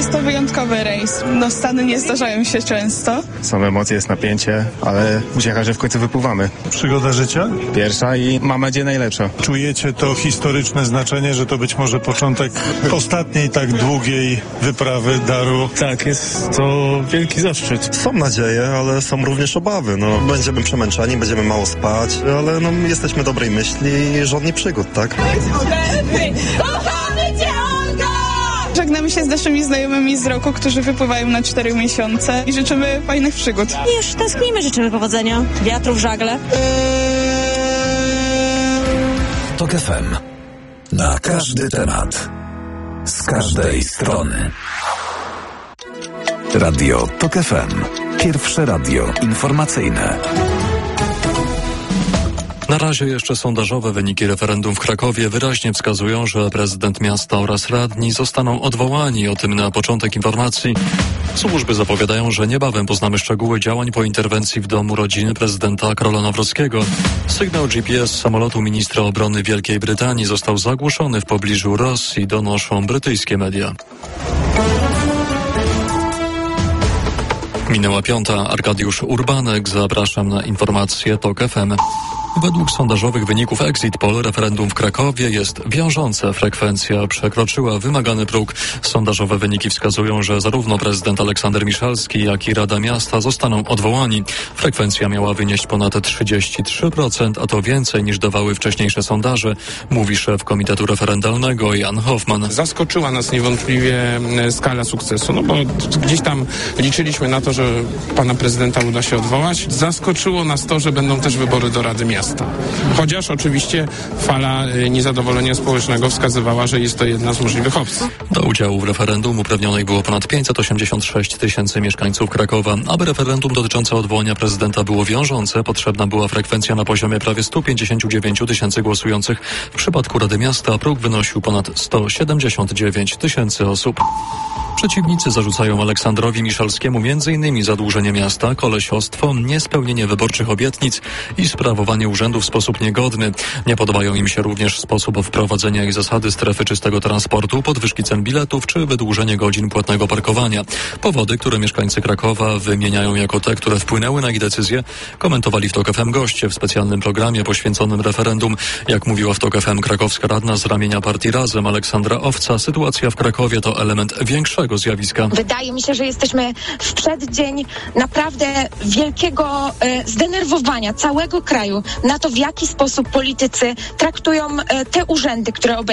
Jest to wyjątkowy rejs. Stany nie zdarzają się często. Są emocje, jest napięcie, ale uciecha, że w końcu wypływamy. Przygoda życia? Pierwsza i mam nadzieję najlepsza. Czujecie to historyczne znaczenie, że to być może początek ostatniej tak długiej wyprawy Daru? Tak, jest to wielki zaszczyt. Są nadzieje, ale są również obawy. Będziemy przemęczeni, będziemy mało spać, ale jesteśmy dobrej myśli i żadnych przygód, tak? Kochamy Cię, Olga! Żegnamy się z naszymi znajomymi z roku, którzy wypływają na 4 miesiące i życzymy fajnych przygód. Już tęsknimy, życzymy powodzenia, wiatru w żagle. TOK FM. Na każdy temat. Z każdej strony. Radio TOK FM. Pierwsze radio informacyjne. Na razie jeszcze sondażowe wyniki referendum w Krakowie wyraźnie wskazują, że prezydent miasta oraz radni zostaną odwołani. O tym na początek informacji. Służby zapowiadają, że niebawem poznamy szczegóły działań po interwencji w domu rodziny prezydenta Karola Nawrockiego. Sygnał GPS samolotu ministra obrony Wielkiej Brytanii został zagłuszony w pobliżu Rosji, donoszą brytyjskie media. Minęła 5. Arkadiusz Urbanek. Zapraszam na informacje TOK FM. Według sondażowych wyników Exit Poll referendum w Krakowie jest wiążące. Frekwencja przekroczyła wymagany próg. Sondażowe wyniki wskazują, że zarówno prezydent Aleksander Miszalski, jak i Rada Miasta zostaną odwołani. Frekwencja miała wynieść ponad 33%, a to więcej niż dawały wcześniejsze sondaże, mówi szef Komitetu Referendalnego Jan Hoffman. Zaskoczyła nas niewątpliwie skala sukcesu, bo gdzieś tam liczyliśmy na to, że pana prezydenta uda się odwołać. Zaskoczyło nas to, że będą też wybory do Rady Miasta. Chociaż oczywiście fala niezadowolenia społecznego wskazywała, że jest to jedna z możliwych opcji. Do udziału w referendum uprawnionych było ponad 586 tysięcy mieszkańców Krakowa. Aby referendum dotyczące odwołania prezydenta było wiążące, potrzebna była frekwencja na poziomie prawie 159 tysięcy głosujących. W przypadku Rady Miasta próg wynosił ponad 179 tysięcy osób. Przeciwnicy zarzucają Aleksandrowi Miszalskiemu m.in. zadłużenie miasta, kolesiostwo, niespełnienie wyborczych obietnic i sprawowanie urzędu w sposób niegodny. Nie podobają im się również sposób wprowadzenia i zasady strefy czystego transportu, podwyżki cen biletów czy wydłużenie godzin płatnego parkowania. Powody, które mieszkańcy Krakowa wymieniają jako te, które wpłynęły na ich decyzję, komentowali w TOK FM goście w specjalnym programie poświęconym referendum. Jak mówiła w TOK FM krakowska radna z ramienia partii Razem Aleksandra Owca, sytuacja w Krakowie to element większego zjawiska. Wydaje mi się, że jesteśmy w przeddzień naprawdę wielkiego zdenerwowania całego kraju na to, w jaki sposób politycy traktują te urzędy, które obejmują.